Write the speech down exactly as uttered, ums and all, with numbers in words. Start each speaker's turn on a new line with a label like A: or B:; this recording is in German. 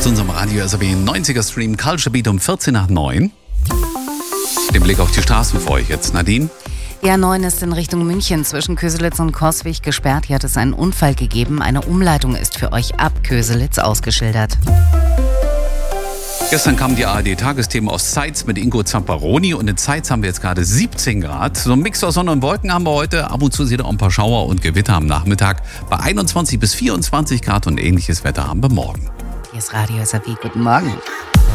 A: zu unserem Radio S R B neunziger Stream Culture Beat um vierzehn nach neun. Den Blick auf die Straßen für euch jetzt, Nadine.
B: Die A neun ist in Richtung München zwischen Köselitz und Coswig gesperrt. Hier hat es einen Unfall gegeben. Eine Umleitung ist für euch ab Köselitz ausgeschildert.
A: Gestern kamen die A R D-Tagesthemen aus Zeitz mit Ingo Zamperoni und in Zeitz haben wir jetzt gerade siebzehn Grad. So ein Mix aus Sonne und Wolken haben wir heute. Ab und zu sieht auch ein paar Schauer und Gewitter am Nachmittag. Bei einundzwanzig bis vierundzwanzig Grad und ähnliches Wetter haben wir morgen.
B: Hier ist Radio S R B. Guten Morgen.